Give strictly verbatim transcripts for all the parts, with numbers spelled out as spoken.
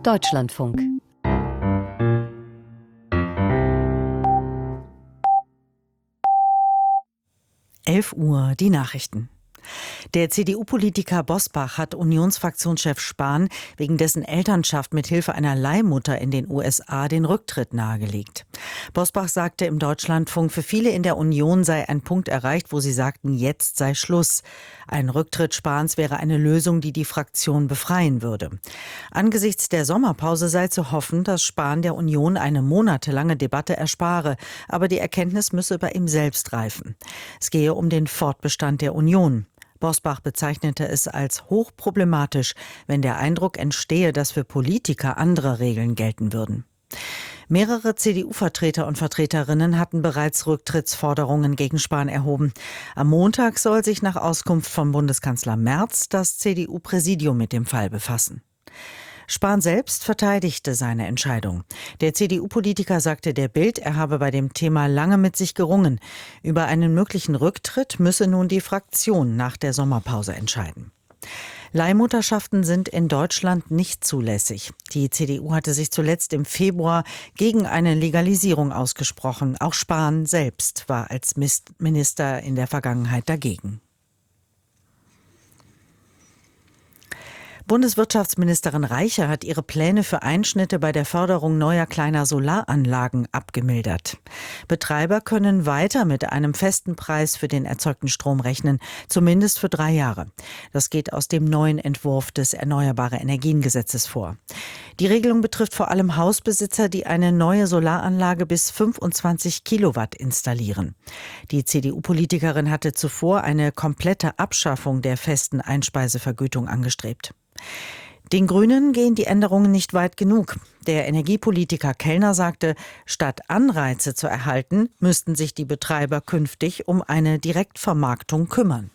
Deutschlandfunk. elf Uhr, die Nachrichten. Der C D U-Politiker Bosbach hat Unionsfraktionschef Spahn wegen dessen Elternschaft mit Hilfe einer Leihmutter in den U S A den Rücktritt nahegelegt. Bosbach sagte im Deutschlandfunk, für viele in der Union sei ein Punkt erreicht, wo sie sagten, jetzt sei Schluss. Ein Rücktritt Spahns wäre eine Lösung, die die Fraktion befreien würde. Angesichts der Sommerpause sei zu hoffen, dass Spahn der Union eine monatelange Debatte erspare, aber die Erkenntnis müsse bei ihm selbst reifen. Es gehe um den Fortbestand der Union. Bosbach bezeichnete es als hochproblematisch, wenn der Eindruck entstehe, dass für Politiker andere Regeln gelten würden. Mehrere C D U-Vertreter und Vertreterinnen hatten bereits Rücktrittsforderungen gegen Spahn erhoben. Am Montag soll sich nach Auskunft von Bundeskanzler Merz das C D U-Präsidium mit dem Fall befassen. Spahn selbst verteidigte seine Entscheidung. Der C D U-Politiker sagte der Bild, er habe bei dem Thema lange mit sich gerungen. Über einen möglichen Rücktritt müsse nun die Fraktion nach der Sommerpause entscheiden. Leihmutterschaften sind in Deutschland nicht zulässig. Die C D U hatte sich zuletzt im Februar gegen eine Legalisierung ausgesprochen. Auch Spahn selbst war als Minister in der Vergangenheit dagegen. Bundeswirtschaftsministerin Reiche hat ihre Pläne für Einschnitte bei der Förderung neuer kleiner Solaranlagen abgemildert. Betreiber können weiter mit einem festen Preis für den erzeugten Strom rechnen, zumindest für drei Jahre. Das geht aus dem neuen Entwurf des Erneuerbare Energien-Gesetzes vor. Die Regelung betrifft vor allem Hausbesitzer, die eine neue Solaranlage bis fünfundzwanzig Kilowatt installieren. Die C D U-Politikerin hatte zuvor eine komplette Abschaffung der festen Einspeisevergütung angestrebt. Den Grünen gehen die Änderungen nicht weit genug. Der Energiepolitiker Kellner sagte, statt Anreize zu erhalten, müssten sich die Betreiber künftig um eine Direktvermarktung kümmern.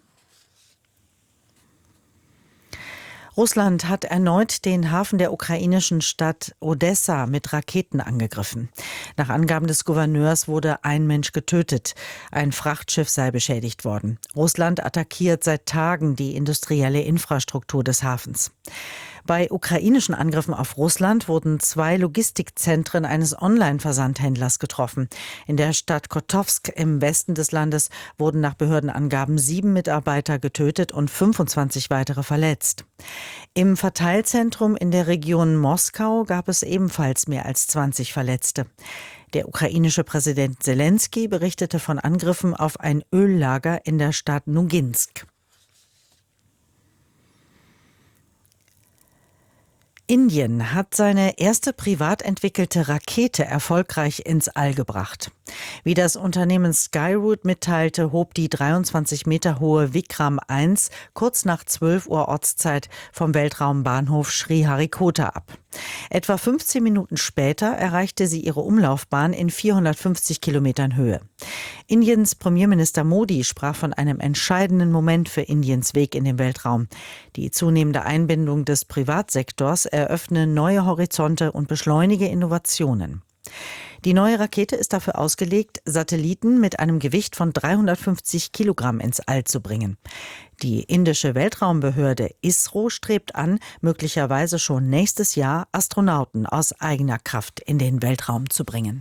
Russland hat erneut den Hafen der ukrainischen Stadt Odessa mit Raketen angegriffen. Nach Angaben des Gouverneurs wurde ein Mensch getötet. Ein Frachtschiff sei beschädigt worden. Russland attackiert seit Tagen die industrielle Infrastruktur des Hafens. Bei ukrainischen Angriffen auf Russland wurden zwei Logistikzentren eines Online-Versandhändlers getroffen. In der Stadt Kotowsk im Westen des Landes wurden nach Behördenangaben sieben Mitarbeiter getötet und fünfundzwanzig weitere verletzt. Im Verteilzentrum in der Region Moskau gab es ebenfalls mehr als zwanzig Verletzte. Der ukrainische Präsident Selenskyj berichtete von Angriffen auf ein Öllager in der Stadt Noginsk. Indien hat seine erste privat entwickelte Rakete erfolgreich ins All gebracht. Wie das Unternehmen Skyroot mitteilte, hob die dreiundzwanzig Meter hohe Vikram eins kurz nach zwölf Uhr Ortszeit vom Weltraumbahnhof Sriharikota ab. Etwa fünfzehn Minuten später erreichte sie ihre Umlaufbahn in vierhundertfünfzig Kilometern Höhe. Indiens Premierminister Modi sprach von einem entscheidenden Moment für Indiens Weg in den Weltraum. Die zunehmende Einbindung des Privatsektors eröffne neue Horizonte und beschleunige Innovationen. Die neue Rakete ist dafür ausgelegt, Satelliten mit einem Gewicht von dreihundertfünfzig Kilogramm ins All zu bringen. Die indische Weltraumbehörde ISRO strebt an, möglicherweise schon nächstes Jahr Astronauten aus eigener Kraft in den Weltraum zu bringen.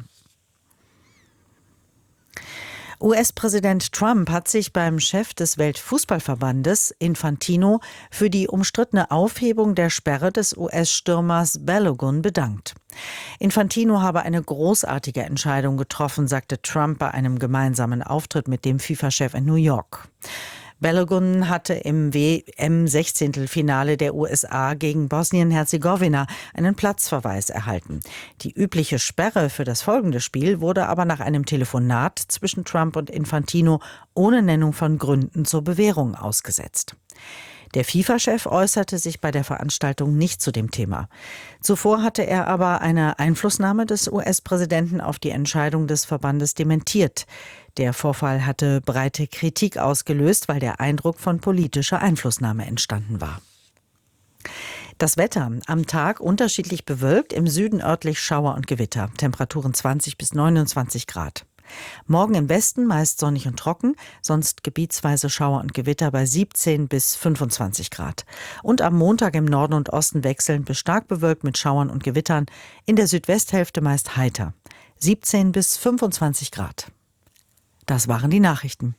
U S-Präsident Trump hat sich beim Chef des Weltfußballverbandes Infantino für die umstrittene Aufhebung der Sperre des U S-Stürmers Balogun bedankt. Infantino habe eine großartige Entscheidung getroffen, sagte Trump bei einem gemeinsamen Auftritt mit dem FIFA-Chef in New York. Balogun hatte im W M-Sechzehntelfinale der U S A gegen Bosnien-Herzegowina einen Platzverweis erhalten. Die übliche Sperre für das folgende Spiel wurde aber nach einem Telefonat zwischen Trump und Infantino ohne Nennung von Gründen zur Bewährung ausgesetzt. Der FIFA-Chef äußerte sich bei der Veranstaltung nicht zu dem Thema. Zuvor hatte er aber eine Einflussnahme des U S-Präsidenten auf die Entscheidung des Verbandes dementiert. Der Vorfall hatte breite Kritik ausgelöst, weil der Eindruck von politischer Einflussnahme entstanden war. Das Wetter: am Tag unterschiedlich bewölkt, im Süden örtlich Schauer und Gewitter. Temperaturen zwanzig bis neunundzwanzig Grad. Morgen im Westen meist sonnig und trocken, sonst gebietsweise Schauer und Gewitter bei siebzehn bis fünfundzwanzig Grad. Und am Montag im Norden und Osten wechselnd bis stark bewölkt mit Schauern und Gewittern, in der Südwesthälfte meist heiter. siebzehn bis fünfundzwanzig Grad. Das waren die Nachrichten.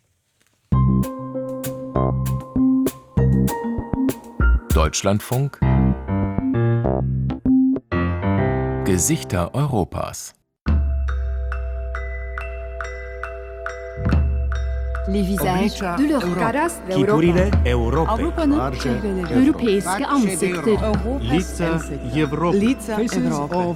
Deutschlandfunk Gesichter Europas. Les visages de l'Europa. Kiburiyle Evropy. Avrupa'nın Europeiske ansikter. Лица Европы. Лица Европы.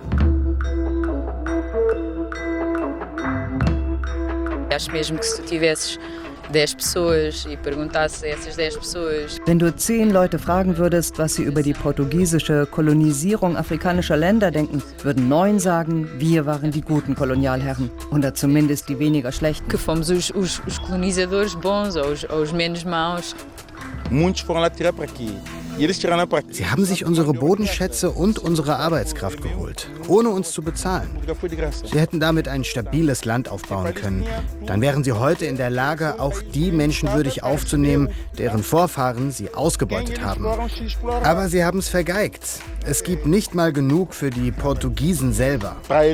Acho mesmo que se tu tivesses dez pessoas e perguntasses a essas dez pessoas. Wenn du zehn Leute fragen würdest, was sie über die portugiesische Kolonisierung afrikanischer Länder denken, würden neun sagen, wir waren die guten Kolonialherren. Oder zumindest die weniger schlechten. Que fomos os, os, os colonizadores bons ou os, ou os menos maus. Muitos foram lá tirar para aqui. Sie haben sich unsere Bodenschätze und unsere Arbeitskraft geholt, ohne uns zu bezahlen. Sie hätten damit ein stabiles Land aufbauen können. Dann wären sie heute in der Lage, auch die menschenwürdig aufzunehmen, deren Vorfahren sie ausgebeutet haben. Aber sie haben es vergeigt. Es gibt nicht mal genug für die Portugiesen selber.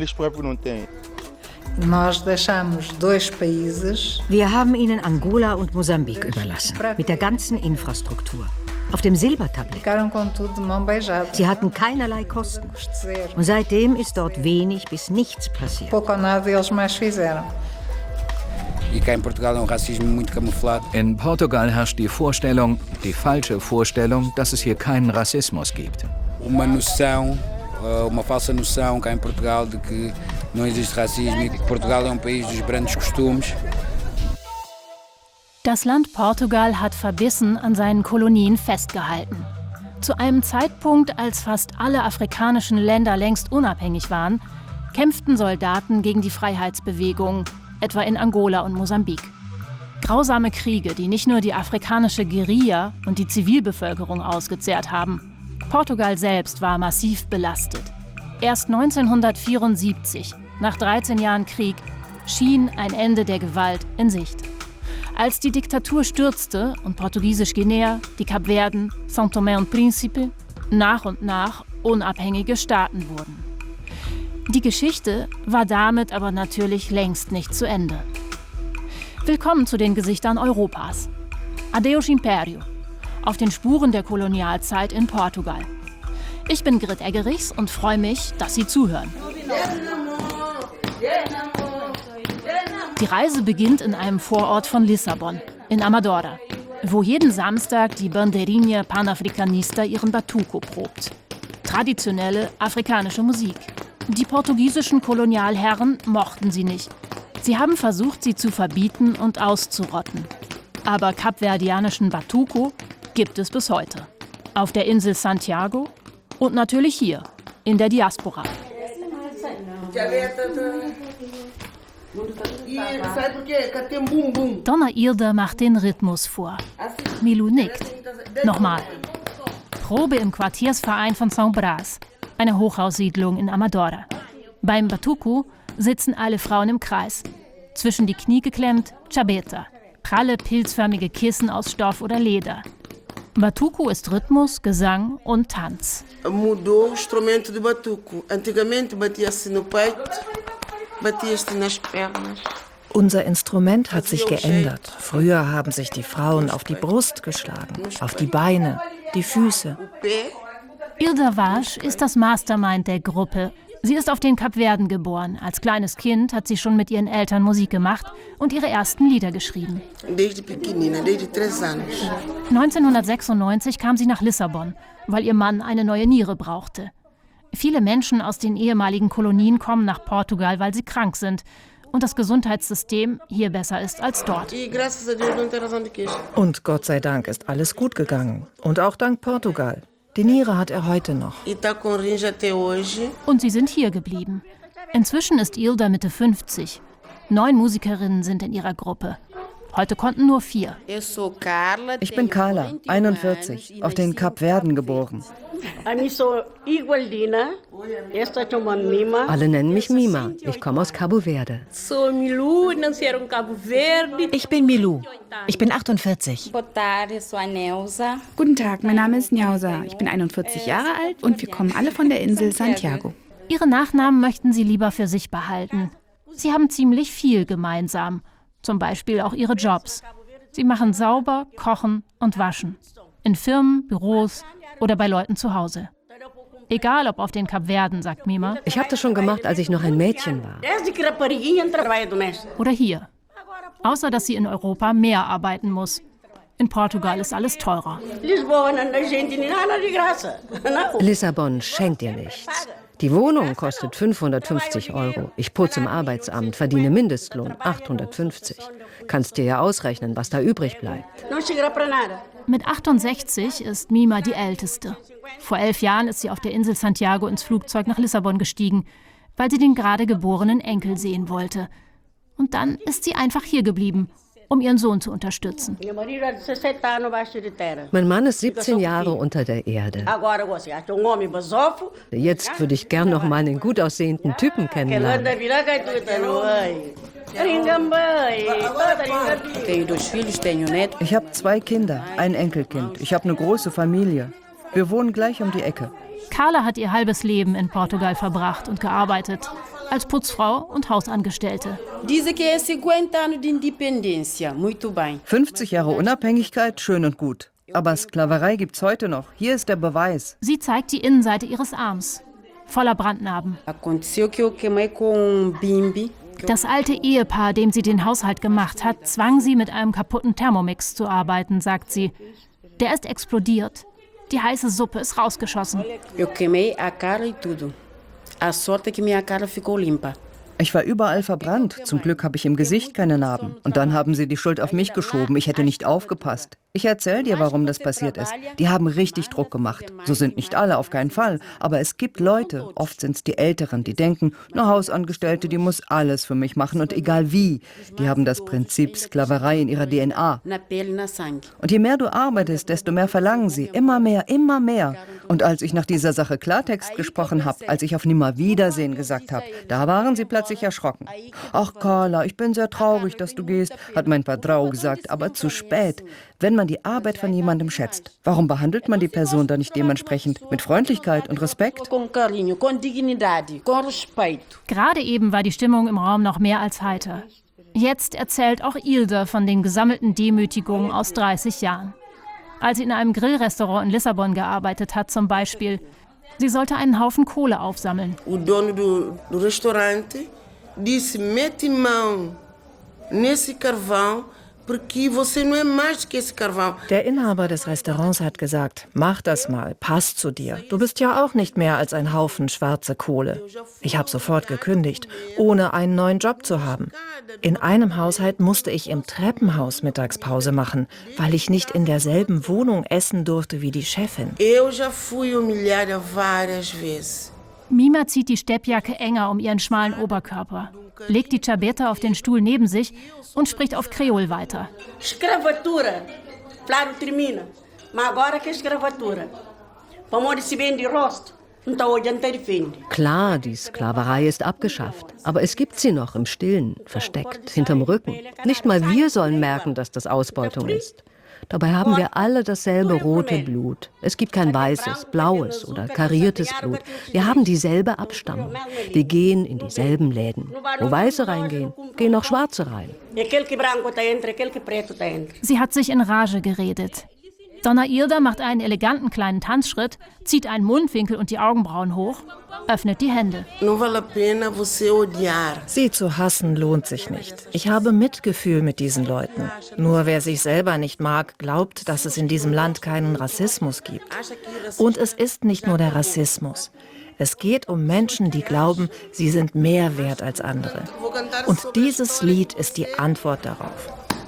Wir haben ihnen Angola und Mosambik überlassen, mit der ganzen Infrastruktur. Auf dem Silbertablett. Sie hatten keinerlei Kosten. Und seitdem ist dort wenig bis nichts passiert. In Portugal herrscht die Vorstellung, die falsche Vorstellung, dass es hier keinen Rassismus gibt. Uma noção, uma falsa noção cá em Portugal de que não existe racismo e que Portugal é um país dos grandes costumes. Das Land Portugal hat verbissen an seinen Kolonien festgehalten. Zu einem Zeitpunkt, als fast alle afrikanischen Länder längst unabhängig waren, kämpften Soldaten gegen die Freiheitsbewegung, etwa in Angola und Mosambik. Grausame Kriege, die nicht nur die afrikanische Guerilla und die Zivilbevölkerung ausgezehrt haben. Portugal selbst war massiv belastet. Erst neunzehnhundertvierundsiebzig, nach dreizehn Jahren Krieg, schien ein Ende der Gewalt in Sicht. Als die Diktatur stürzte und Portugiesisch-Guinea, die Kapverden, São Tomé und Príncipe nach und nach unabhängige Staaten wurden. Die Geschichte war damit aber natürlich längst nicht zu Ende. Willkommen zu den Gesichtern Europas. Adeus Império, auf den Spuren der Kolonialzeit in Portugal. Ich bin Grit Eggerichs und freue mich, dass Sie zuhören. Die Reise beginnt in einem Vorort von Lissabon, in Amadora, wo jeden Samstag die Bandeirinha Panafricanista ihren Batuco probt. Traditionelle afrikanische Musik. Die portugiesischen Kolonialherren mochten sie nicht. Sie haben versucht, sie zu verbieten und auszurotten. Aber kapverdianischen Batuco gibt es bis heute. Auf der Insel Santiago und natürlich hier, in der Diaspora. Donna Ilda macht den Rhythmus vor. Milu nickt. Nochmal. Probe im Quartiersverein von São Brás, eine Hochhaussiedlung in Amadora. Beim Batuco sitzen alle Frauen im Kreis. Zwischen die Knie geklemmt, Chabeta, pralle pilzförmige Kissen aus Stoff oder Leder. Batuco ist Rhythmus, Gesang und Tanz. Mudou o instrumento do batuco. Antigamente batia-se no peito, batia-se nas pernas. Unser Instrument hat sich geändert. Früher haben sich die Frauen auf die Brust geschlagen, auf die Beine, die Füße. Ilda Vaz ist das Mastermind der Gruppe. Sie ist auf den Kapverden geboren. Als kleines Kind hat sie schon mit ihren Eltern Musik gemacht und ihre ersten Lieder geschrieben. neunzehnhundertsechsundneunzig kam sie nach Lissabon, weil ihr Mann eine neue Niere brauchte. Viele Menschen aus den ehemaligen Kolonien kommen nach Portugal, weil sie krank sind und das Gesundheitssystem hier besser ist als dort. Und Gott sei Dank ist alles gut gegangen. Und auch dank Portugal. Die Niere hat er heute noch. Und sie sind hier geblieben. Inzwischen ist Ilda Mitte fünfzig. Neun Musikerinnen sind in ihrer Gruppe. Heute konnten nur vier. Ich bin Carla, einundvierzig, auf den Kapverden geboren. Alle nennen mich Mima. Ich komme aus Cabo Verde. Ich bin Milou. Ich bin achtundvierzig. Guten Tag, mein Name ist Njausa. Ich bin einundvierzig Jahre alt und wir kommen alle von der Insel Santiago. Ihre Nachnamen möchten sie lieber für sich behalten. Sie haben ziemlich viel gemeinsam. Zum Beispiel auch ihre Jobs. Sie machen sauber, kochen und waschen. In Firmen, Büros oder bei Leuten zu Hause. Egal ob auf den Kapverden, sagt Mima. Ich habe das schon gemacht, als ich noch ein Mädchen war. Oder hier. Außer dass sie in Europa mehr arbeiten muss. In Portugal ist alles teurer. Lissabon schenkt dir nichts. Die Wohnung kostet fünfhundertfünfzig Euro. Ich putze im Arbeitsamt, verdiene Mindestlohn achthundertfünfzig. Kannst dir ja ausrechnen, was da übrig bleibt. Mit achtundsechzig ist Mima die Älteste. Vor elf Jahren ist sie auf der Insel Santiago ins Flugzeug nach Lissabon gestiegen, weil sie den gerade geborenen Enkel sehen wollte. Und dann ist sie einfach hier geblieben, um ihren Sohn zu unterstützen. Mein Mann ist siebzehn Jahre unter der Erde. Jetzt würde ich gern noch mal einen gut aussehenden Typen kennenlernen. Ich habe zwei Kinder, ein Enkelkind. Ich habe eine große Familie. Wir wohnen gleich um die Ecke. Carla hat ihr halbes Leben in Portugal verbracht und gearbeitet. Als Putzfrau und Hausangestellte. fünfzig Jahre Unabhängigkeit, schön und gut. Aber Sklaverei gibt's heute noch. Hier ist der Beweis. Sie zeigt die Innenseite ihres Arms. Voller Brandnarben. Das alte Ehepaar, dem sie den Haushalt gemacht hat, zwang sie, mit einem kaputten Thermomix zu arbeiten, sagt sie. Der ist explodiert. Die heiße Suppe ist rausgeschossen. Ich war überall verbrannt. Zum Glück habe ich im Gesicht keine Narben. Und dann haben sie die Schuld auf mich geschoben. Ich hätte nicht aufgepasst. Ich erzähle dir, warum das passiert ist. Die haben richtig Druck gemacht. So sind nicht alle, auf keinen Fall. Aber es gibt Leute, oft sind es die Älteren, die denken, eine Hausangestellte, die muss alles für mich machen und egal wie. Die haben das Prinzip Sklaverei in ihrer D N A. Und je mehr du arbeitest, desto mehr verlangen sie. Immer mehr, immer mehr. Und als ich nach dieser Sache Klartext gesprochen habe, als ich auf Nimmerwiedersehen gesagt habe, da waren sie plötzlich erschrocken. Ach Carla, ich bin sehr traurig, dass du gehst, hat mein Patrão gesagt, aber zu spät. Wenn man die Arbeit von jemandem schätzt, warum behandelt man die Person dann nicht dementsprechend mit Freundlichkeit und Respekt? Gerade eben war die Stimmung im Raum noch mehr als heiter. Jetzt erzählt auch Ilse von den gesammelten Demütigungen aus dreißig Jahren. Als sie in einem Grillrestaurant in Lissabon gearbeitet hat zum Beispiel. Sie sollte einen Haufen Kohle aufsammeln. O dono do, do restaurante disse: mete mão nesse carvão, porque você não é mais que esse carvão. Der Inhaber des Restaurants hat gesagt: Mach das mal, passt zu dir. Du bist ja auch nicht mehr als ein Haufen schwarze Kohle. Ich habe sofort gekündigt, ohne einen neuen Job zu haben. In einem Haushalt musste ich im Treppenhaus Mittagspause machen, weil ich nicht in derselben Wohnung essen durfte wie die Chefin. Eu já fui humilhada várias vezes. Mima zieht die Steppjacke enger um ihren schmalen Oberkörper, legt die Chabeta auf den Stuhl neben sich und spricht auf Kreol weiter. Escravatura, claro, termina. Mas agora que escravatura. Vamos receber de rosto. Klar, die Sklaverei ist abgeschafft. Aber es gibt sie noch im Stillen, versteckt, hinterm Rücken. Nicht mal wir sollen merken, dass das Ausbeutung ist. Dabei haben wir alle dasselbe rote Blut. Es gibt kein weißes, blaues oder kariertes Blut. Wir haben dieselbe Abstammung. Wir gehen in dieselben Läden. Wo Weiße reingehen, gehen auch Schwarze rein. Sie hat sich in Rage geredet. Dona Ilda macht einen eleganten kleinen Tanzschritt, zieht einen Mundwinkel und die Augenbrauen hoch, öffnet die Hände. Sie zu hassen lohnt sich nicht. Ich habe Mitgefühl mit diesen Leuten. Nur wer sich selber nicht mag, glaubt, dass es in diesem Land keinen Rassismus gibt. Und es ist nicht nur der Rassismus. Es geht um Menschen, die glauben, sie sind mehr wert als andere. Und dieses Lied ist die Antwort darauf.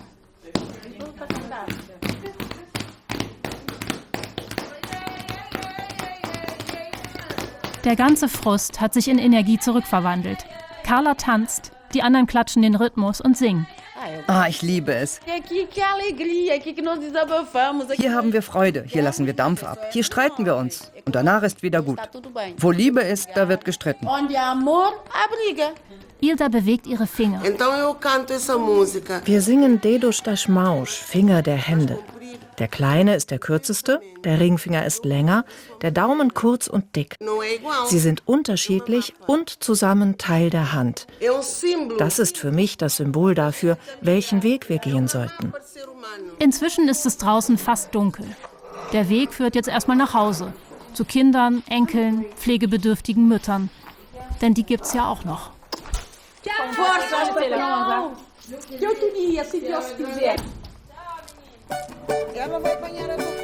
Der ganze Frust hat sich in Energie zurückverwandelt. Carla tanzt, die anderen klatschen den Rhythmus und singen. Ah, ich liebe es. Hier haben wir Freude, hier lassen wir Dampf ab. Hier streiten wir uns und danach ist wieder gut. Wo Liebe ist, da wird gestritten. Ilda bewegt ihre Finger. Wir singen Dedos das Mausch, Finger der Hände. Der kleine ist der kürzeste, der Ringfinger ist länger, der Daumen kurz und dick. Sie sind unterschiedlich und zusammen Teil der Hand. Das ist für mich das Symbol dafür, welchen Weg wir gehen sollten. Inzwischen ist es draußen fast dunkel. Der Weg führt jetzt erstmal nach Hause. Zu Kindern, Enkeln, pflegebedürftigen Müttern. Denn die gibt's ja auch noch. Ela vai apanhar a